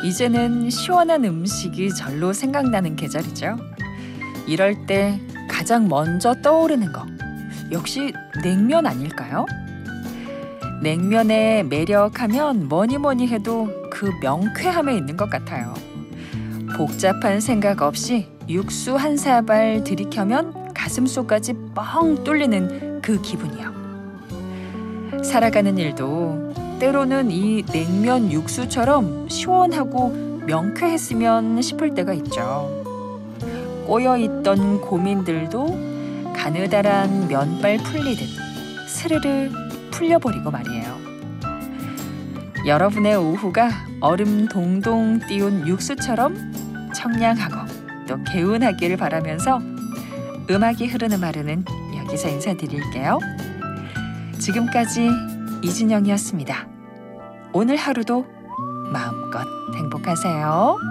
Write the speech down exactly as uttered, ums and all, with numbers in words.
이제는 시원한 음식이 절로 생각나는 계절이죠. 이럴 때 가장 먼저 떠오르는 거 역시 냉면 아닐까요? 냉면의 매력하면 뭐니 뭐니 해도 그 명쾌함에 있는 것 같아요. 복잡한 생각 없이 육수 한 사발 들이켜면 가슴속까지 뻥 뚫리는 그 기분이요. 살아가는 일도 때로는 이 냉면 육수처럼 시원하고 명쾌했으면 싶을 때가 있죠. 꼬여있던 고민들도 가느다란 면발 풀리듯 스르르 풀려버리고 말이에요. 여러분의 오후가 얼음 동동 띄운 육수처럼 청량하고 또 개운하기를 바라면서 음악이 흐르는 하루는 여기서 인사드릴게요. 지금까지 이진영이었습니다. 오늘 하루도 마음껏 행복하세요.